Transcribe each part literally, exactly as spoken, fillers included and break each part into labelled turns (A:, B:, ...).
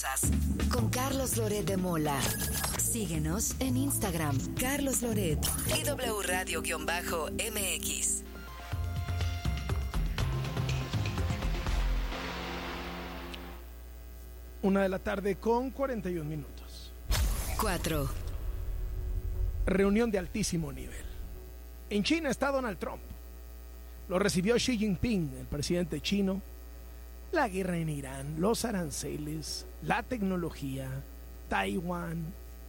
A: poderosas con Carlos Loret de Mola. Síguenos en Instagram, Carlos Loret y W Radio-M X.
B: Una de la tarde con cuarenta y un minutos.
A: Cuatro.
B: Reunión de altísimo nivel. En China está Donald Trump. Lo recibió Xi Jinping, el presidente chino. La guerra en Irán, los aranceles, la tecnología, Taiwán.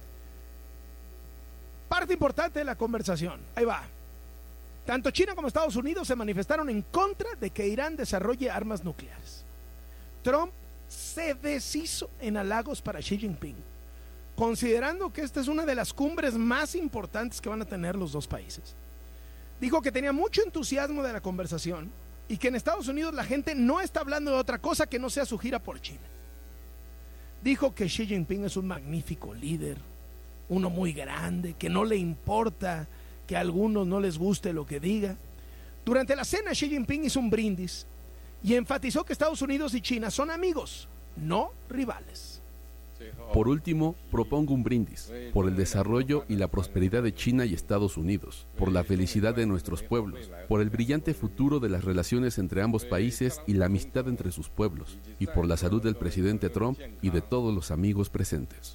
B: Parte importante de la conversación. Ahí va. Tanto China como Estados Unidos se manifestaron en contra de que Irán desarrolle armas nucleares. Trump se deshizo en halagos para Xi Jinping, considerando que esta es una de las cumbres más importantes que van a tener los dos países. Dijo que tenía mucho entusiasmo de la conversación y que en Estados Unidos la gente no está hablando de otra cosa que no sea su gira por China. Dijo que Xi Jinping es un magnífico líder, uno muy grande, que no le importa que a algunos no les guste lo que diga. Durante la cena, Xi Jinping hizo un brindis y enfatizó que Estados Unidos y China son amigos, no rivales.
C: Por último, propongo un brindis por el desarrollo y la prosperidad de China y Estados Unidos, por la felicidad de nuestros pueblos, por el brillante futuro de las relaciones entre ambos países y la amistad entre sus pueblos, y por la salud del presidente Trump y de todos los amigos presentes.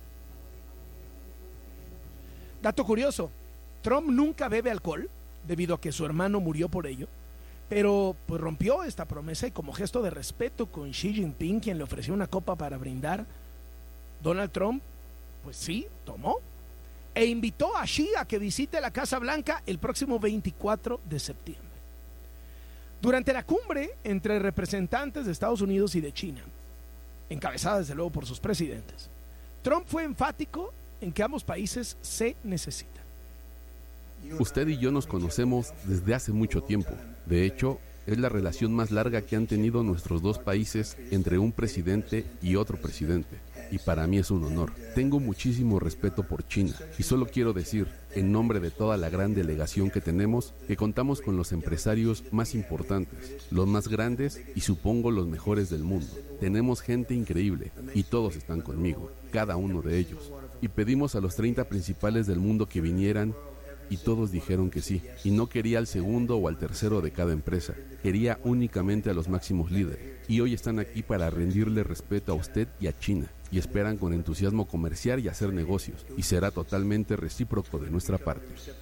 B: Dato curioso, Trump nunca bebe alcohol, debido a que su hermano murió por ello, pero pues rompió esta promesa y como gesto de respeto con Xi Jinping, quien le ofreció una copa para brindar, Donald Trump, pues sí, tomó e invitó a Xi a que visite la Casa Blanca el próximo veinticuatro de septiembre. Durante la cumbre entre representantes de Estados Unidos y de China, encabezada desde luego por sus presidentes, Trump fue enfático en que ambos países se necesitan.
C: Usted y yo nos conocemos desde hace mucho tiempo. De hecho, es la relación más larga que han tenido nuestros dos países entre un presidente y otro presidente. Y para mí es un honor. Tengo muchísimo respeto por China y solo quiero decir, en nombre de toda la gran delegación que tenemos, que contamos con los empresarios más importantes, los más grandes y supongo los mejores del mundo. Tenemos gente increíble y todos están conmigo, cada uno de ellos. Y pedimos a los treinta principales del mundo que vinieran y todos dijeron que sí. Y no quería al segundo o al tercero de cada empresa, quería únicamente a los máximos líderes. Y hoy están aquí para rendirle respeto a usted y a China. Y esperan con entusiasmo comerciar y hacer negocios. Y será totalmente recíproco de nuestra parte.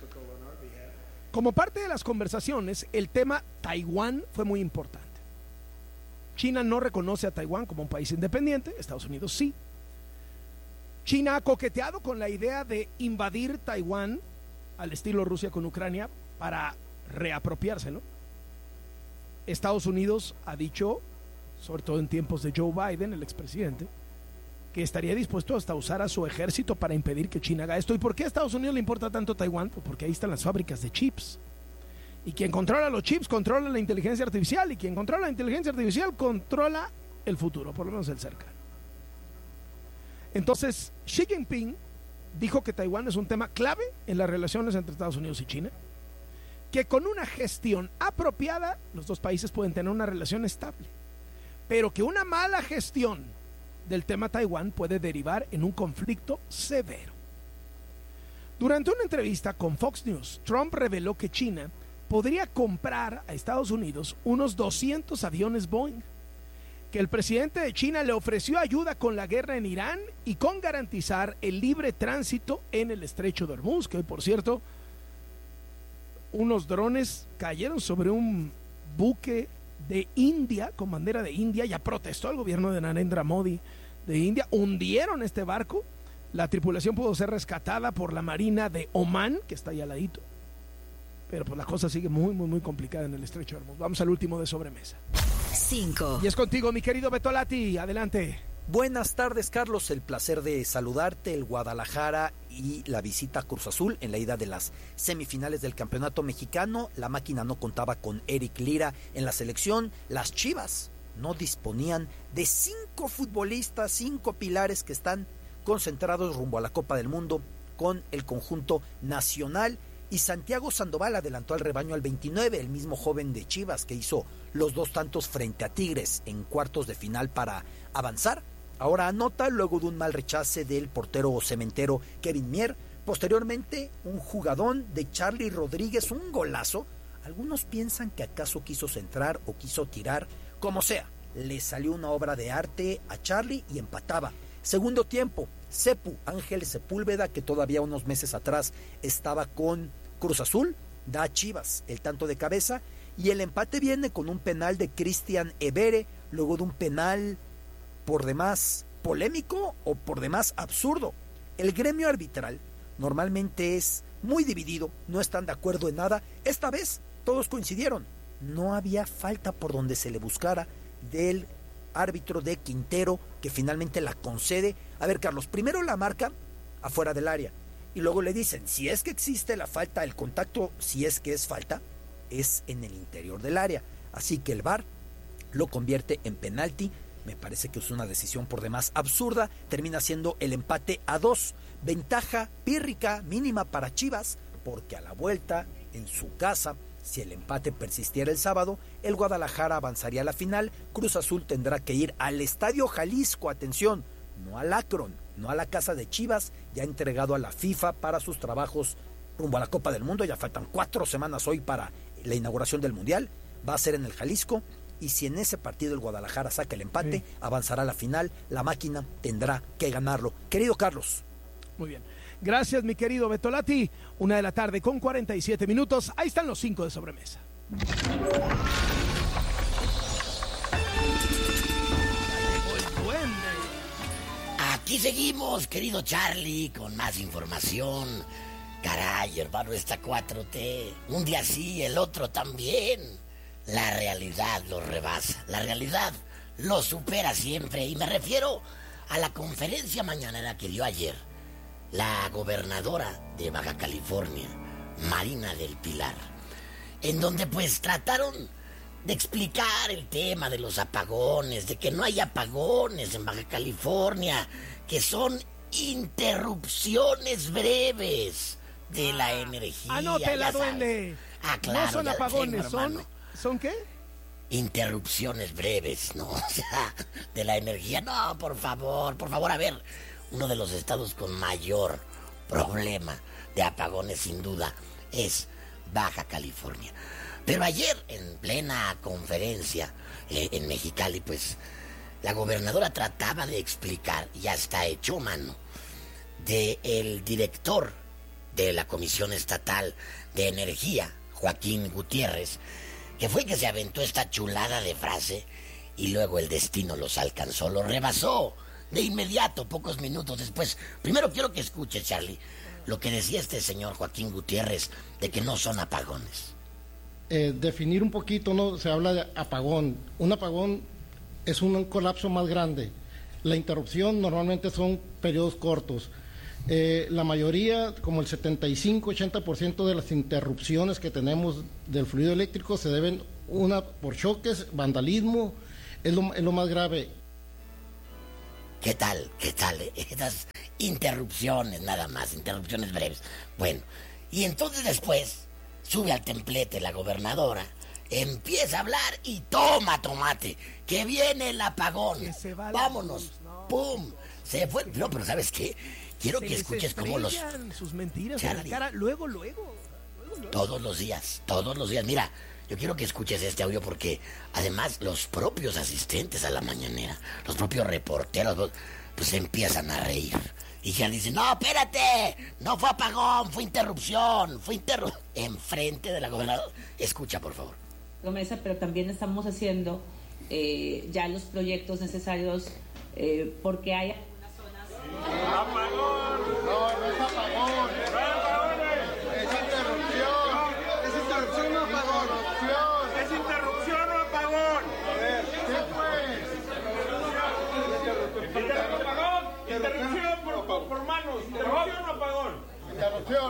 B: Como parte de las conversaciones, el tema Taiwán fue muy importante. China no reconoce a Taiwán como un país independiente, Estados Unidos sí. China ha coqueteado con la idea de invadir Taiwán al estilo Rusia con Ucrania para reapropiárselo. Estados Unidos ha dicho, sobre todo en tiempos de Joe Biden, el expresidente, que estaría dispuesto hasta a usar a su ejército para impedir que China haga esto. ¿Y por qué a Estados Unidos le importa tanto Taiwán? Pues porque ahí están las fábricas de chips. Y quien controla los chips controla la inteligencia artificial, y quien controla la inteligencia artificial controla el futuro, por lo menos el cercano. Entonces, Xi Jinping dijo que Taiwán es un tema clave en las relaciones entre Estados Unidos y China, que con una gestión apropiada los dos países pueden tener una relación estable, pero que una mala gestión del tema Taiwán puede derivar en un conflicto severo. Durante una entrevista con Fox News, Trump reveló que China podría comprar a Estados Unidos unos doscientos aviones Boeing, que el presidente de China le ofreció ayuda con la guerra en Irán y con garantizar el libre tránsito en el estrecho de Hormuz, que hoy, por cierto, unos drones cayeron sobre un buque de India, con bandera de India. Ya protestó el gobierno de Narendra Modi de India, hundieron este barco. La tripulación pudo ser rescatada por la marina de Omán, que está ahí al ladito, pero pues la cosa sigue muy, muy, muy complicada en el estrecho de Hormuz. Vamos al último de sobremesa.
A: Cinco.
B: Y es contigo, mi querido Betolati, adelante.
D: Buenas tardes, Carlos, el placer de saludarte. El Guadalajara y la visita a Cruz Azul en la ida de las semifinales del campeonato mexicano. La máquina no contaba con Eric Lira en la selección. Las Chivas no disponían de cinco futbolistas, cinco pilares que están concentrados rumbo a la Copa del Mundo con el conjunto nacional. Y Santiago Sandoval adelantó al rebaño al veintinueve, el mismo joven de Chivas que hizo los dos tantos frente a Tigres en cuartos de final para avanzar Ahora anota luego de un mal rechace del portero cementero Kevin Mier. Posteriormente, un jugadón de Charlie Rodríguez, un golazo. Algunos piensan que acaso quiso centrar o quiso tirar. Como sea, le salió una obra de arte a Charlie y empataba. Segundo tiempo, Cepu, Ángel Sepúlveda, que todavía unos meses atrás estaba con Cruz Azul, da a Chivas el tanto de cabeza. Y el empate viene con un penal de Cristian Evere, luego de un penal por demás polémico o por demás absurdo. El gremio arbitral normalmente es muy dividido, no están de acuerdo en nada. Esta vez todos coincidieron, no había falta por donde se le buscara del árbitro de Quintero, que finalmente la concede. A ver, Carlos, primero la marca afuera del área y luego le dicen, si es que existe la falta, el contacto, si es que es falta, es en el interior del área. Así que el V A R lo convierte en penalti. Me parece que es una decisión por demás absurda. Termina siendo el empate a dos. Ventaja pírrica mínima para Chivas, porque a la vuelta, en su casa, si el empate persistiera el sábado, el Guadalajara avanzaría a la final. Cruz Azul tendrá que ir al Estadio Jalisco, atención, no al Akron, no a la casa de Chivas, ya entregado a la FIFA para sus trabajos rumbo a la Copa del Mundo. Ya faltan cuatro semanas hoy para la inauguración del Mundial. Va a ser en el Jalisco. Y si en ese partido el Guadalajara saca el empate, sí, avanzará a la final. La máquina tendrá que ganarlo. Querido Carlos.
B: Muy bien. Gracias, mi querido Betolati. Una de la tarde con cuarenta y siete minutos. Ahí están los cinco de sobremesa.
E: Aquí seguimos, querido Charlie, con más información. Caray, hermano, esta cuatro T. Un día sí, el otro también. La realidad lo rebasa. La realidad lo supera siempre. Y me refiero a la conferencia mañanera que dio ayer la gobernadora de Baja California, Marina del Pilar, en donde pues trataron de explicar el tema de los apagones, de que no hay apagones en Baja California, que son interrupciones breves de la energía.
B: Anótela, duende.
E: Ah, claro.
B: No son apagones, son... ¿Son qué?
E: Interrupciones breves, ¿no? O sea, de la energía. No, por favor, por favor, a ver, uno de los estados con mayor problema de apagones, sin duda, es Baja California. Pero ayer, en plena conferencia eh, en Mexicali, pues, la gobernadora trataba de explicar, ya está hecho mano, de el director de la Comisión Estatal de Energía, Joaquín Gutiérrez, que fue que se aventó esta chulada de frase y luego el destino los alcanzó, los rebasó de inmediato, pocos minutos después. Primero quiero que escuche, Charlie, lo que decía este señor Joaquín Gutiérrez de que no son apagones.
F: Eh, definir un poquito, ¿no? Se habla de apagón. Un apagón es un colapso más grande. La interrupción normalmente son periodos cortos. Eh, la mayoría, como el setenta y cinco a ochenta por ciento de las interrupciones que tenemos del fluido eléctrico se deben, una, por choques, vandalismo, es lo, es lo más grave.
E: ¿Qué tal? ¿Qué tal? Estas interrupciones nada más, interrupciones breves. Bueno, y entonces después sube al templete la gobernadora, empieza a hablar y toma tomate, que viene el apagón. Vámonos, luz, no. ¡Pum! Se fue. No, pero ¿sabes qué? Quiero se que escuches cómo los...
B: sus mentiras en la cara, luego, luego, luego, luego.
E: Todos los días, todos los días. Mira, yo quiero que escuches este audio porque además los propios asistentes a la mañanera, los propios reporteros, pues empiezan a reír. Y ya dicen, no, espérate, no fue apagón, fue interrupción, fue interrupción. Enfrente de la gobernadora. Escucha, por favor.
G: Promesa, pero también estamos haciendo eh, ya los proyectos necesarios eh, porque hay...
H: ¡Apagón! No, no es apagón. No es apagón. Es interrupción. Es interrupción o apagón. Es interrupción o apagón. A ver, ¿qué fue? Interrupción o apagón. Interrupción por, por manos. Interrupción o apagón. Interrupción.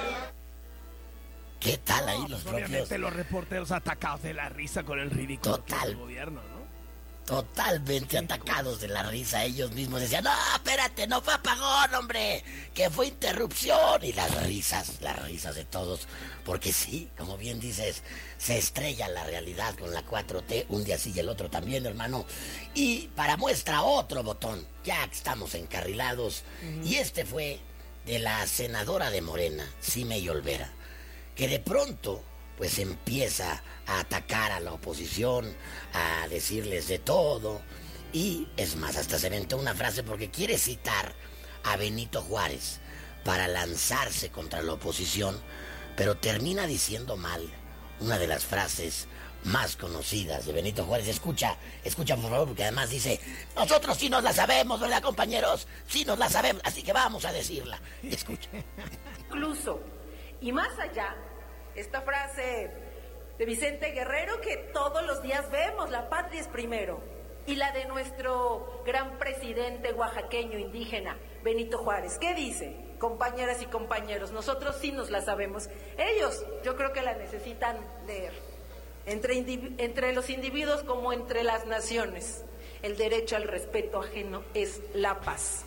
E: ¿Qué tal ahí
B: no,
E: los
B: pues
E: propios?
B: Obviamente los reporteros atacados de la risa con el ridículo
E: Total.
B: del gobierno, ¿no?
E: totalmente atacados de la risa. Ellos mismos decían, no, espérate, no fue apagón, hombre, que fue interrupción. Y las risas, las risas de todos, porque sí, como bien dices, se estrella la realidad con la cuatro T, un día sí y el otro también, hermano. Y para muestra otro botón, ya estamos encarrilados, uh-huh. Y este fue de la senadora de Morena, Sime Olvera, que de pronto pues empieza a atacar a la oposición, a decirles de todo, y es más, hasta se inventó una frase porque quiere citar a Benito Juárez para lanzarse contra la oposición, pero termina diciendo mal una de las frases más conocidas de Benito Juárez. Escucha, escucha por favor, porque además dice, nosotros sí nos la sabemos, ¿verdad, compañeros? Sí nos la sabemos, así que vamos a decirla. Escucha.
I: Incluso, y más allá, esta frase de Vicente Guerrero que todos los días vemos, la patria es primero, y la de nuestro gran presidente oaxaqueño indígena, Benito Juárez. ¿Qué dice? Compañeras y compañeros, nosotros sí nos la sabemos. Ellos, yo creo que la necesitan leer. Entre, indiv- entre los individuos como entre las naciones, el derecho al respeto ajeno es la paz.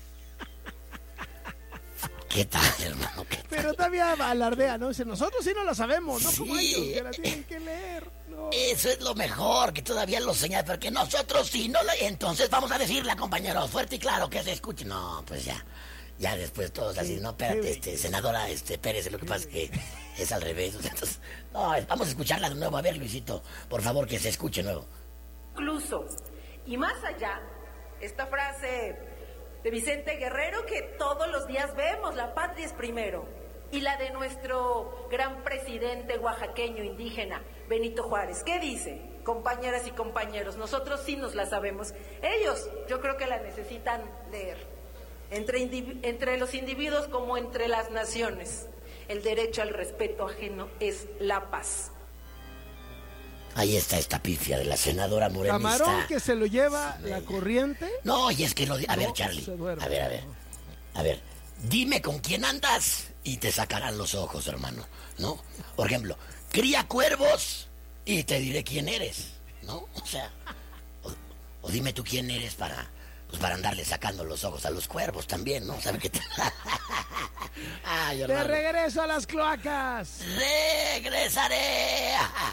E: ¿Qué tal, hermano? ¿Qué tal?
B: Pero todavía alardea, ¿no? Dice, nosotros sí no la sabemos, no
E: sí,
B: como ellos, que la tienen que leer. No.
E: Eso es lo mejor, que todavía lo señala, porque nosotros sí no la... Entonces vamos a decirla, compañeros, fuerte y claro, que se escuche. No, pues ya, ya después todos sí, así, no, espérate, este, senadora este, Pérez, lo que pasa es que es al revés. Entonces, no, vamos a escucharla de nuevo. A ver, Luisito, por favor, que se escuche nuevo.
I: Incluso, y más allá, esta frase de Vicente Guerrero que todos los días vemos, la patria es primero, y la de nuestro gran presidente oaxaqueño indígena, Benito Juárez. ¿Qué dice? Compañeras y compañeros, nosotros sí nos la sabemos. Ellos, yo creo que la necesitan leer. Entre, indiv- entre los individuos como entre las naciones, el derecho al respeto ajeno es la paz.
E: Ahí está esta pifia de la senadora morenista.
B: Camarón que se lo lleva la corriente.
E: No, y es que lo... A
B: no,
E: ver, Charlie, a ver, a ver, a ver, dime con quién andas y te sacarán los ojos, hermano, ¿no? Por ejemplo, cría cuervos y te diré quién eres, ¿no? O sea, o, o dime tú quién eres para... Pues para andarle sacando los ojos a los cuervos también, ¿no? ¿Sabe qué te... Ay,
B: ¡de regreso a las cloacas!
E: ¡Regresaré!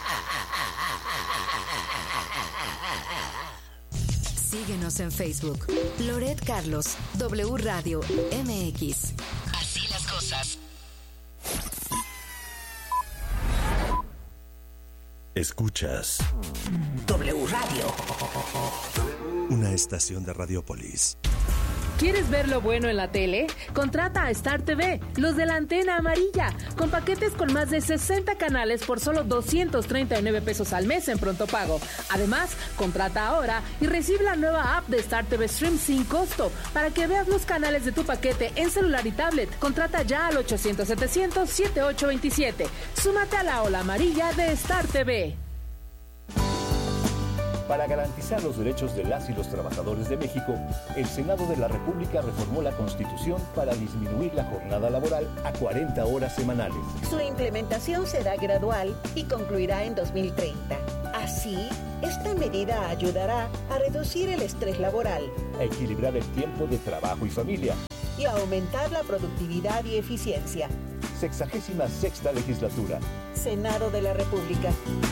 A: Síguenos en Facebook. Loret Carlos, W Radio M X.
E: Así las cosas.
J: Escuchas
E: W Radio.
J: Una estación de Radiopolis.
K: ¿Quieres ver lo bueno en la tele? Contrata a Star T V, los de la antena amarilla, con paquetes con más de sesenta canales por solo doscientos treinta y nueve pesos al mes en pronto pago. Además, contrata ahora y recibe la nueva app de Star T V Stream sin costo para que veas los canales de tu paquete en celular y tablet. Contrata ya al ochocientos setecientos setenta y ocho veintisiete. Súmate a la ola amarilla de Star T V.
L: Para garantizar los derechos de las y los trabajadores de México, el Senado de la República reformó la Constitución para disminuir la jornada laboral a cuarenta horas semanales.
M: Su implementación será gradual y concluirá en dos mil treinta. Así, esta medida ayudará a reducir el estrés laboral,
L: a equilibrar el tiempo de trabajo y familia
M: y a aumentar la productividad y eficiencia.
L: Sexagésima sexta legislatura.
M: Senado de la República.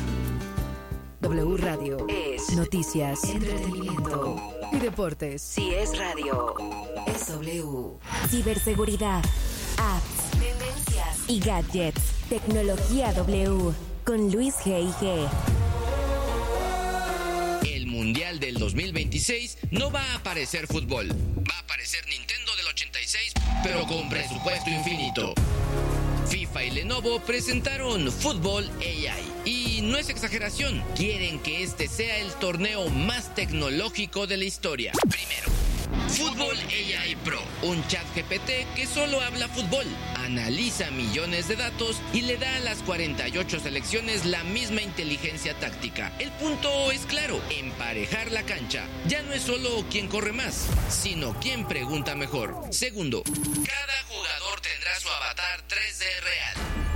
A: W Radio es noticias, entretenimiento y deportes. Si es radio, es W.
N: Ciberseguridad, apps, tendencias y gadgets. Tecnología W con Luis G y G.
O: El Mundial del dos mil veintiséis no va a aparecer fútbol. Va a aparecer Nintendo del ochenta y seis, pero con presupuesto infinito. FIFA y Lenovo presentaron Fútbol A I. Y no es exageración, quieren que este sea el torneo más tecnológico de la historia. Primero, Fútbol A I Pro, un chat G P T que solo habla fútbol, analiza millones de datos y le da a las cuarenta y ocho selecciones la misma inteligencia táctica. El punto es claro, emparejar la cancha. Ya no es solo quién corre más, sino quién pregunta mejor. Segundo, cada jugador tendrá su avatar tres D real. El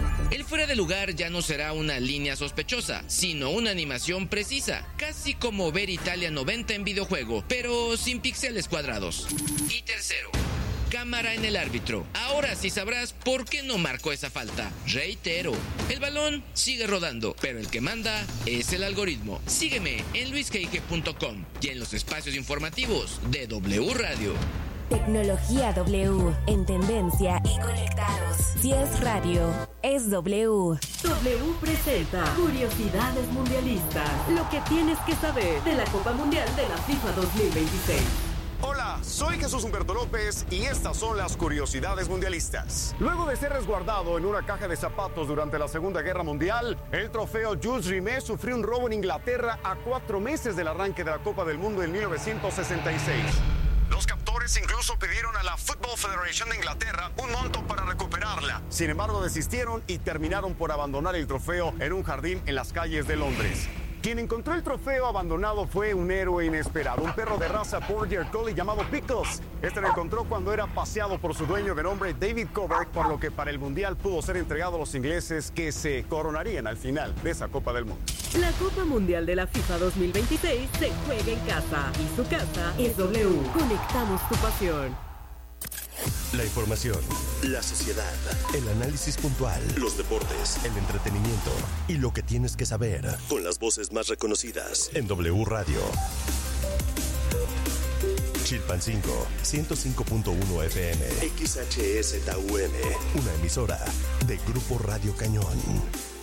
O: fuera de lugar ya no será una línea sospechosa, sino una animación precisa, casi como ver Italia noventa en videojuego, pero sin píxeles cuadrados. Y tercero, cámara en el árbitro. Ahora sí sabrás por qué no marcó esa falta. Reitero, el balón sigue rodando, pero el que manda es el algoritmo. Sígueme en luis g i g punto com y en los espacios informativos de W Radio.
N: Tecnología W, en tendencia y conectados. Si es radio, es W.
P: W presenta Curiosidades Mundialistas. Lo que tienes que saber de la Copa Mundial de la FIFA dos mil veintiséis.
Q: Hola, soy Jesús Humberto López y estas son las curiosidades mundialistas. Luego de ser resguardado en una caja de zapatos durante la Segunda Guerra Mundial, el trofeo Jules Rimet sufrió un robo en Inglaterra a cuatro meses del arranque de la Copa del Mundo en mil novecientos sesenta y seis. Los captores incluso pidieron a la Football Federation de Inglaterra un monto para recuperarla. Sin embargo, desistieron y terminaron por abandonar el trofeo en un jardín en las calles de Londres. Quien encontró el trofeo abandonado fue un héroe inesperado, un perro de raza Border Collie llamado Pickles. Este lo encontró cuando era paseado por su dueño de nombre David Covert, por lo que para el Mundial pudo ser entregado a los ingleses, que se coronarían al final de esa Copa del Mundo.
P: La Copa Mundial de la FIFA dos mil veintiséis se juega en casa y su casa es W. Conectamos tu pasión.
J: La información, la sociedad, el análisis puntual, los deportes, el entretenimiento y lo que tienes que saber con las voces más reconocidas en W Radio. Chilpancingo, ciento cinco punto uno F M, X H S T U M, una emisora de Grupo Radio Cañón.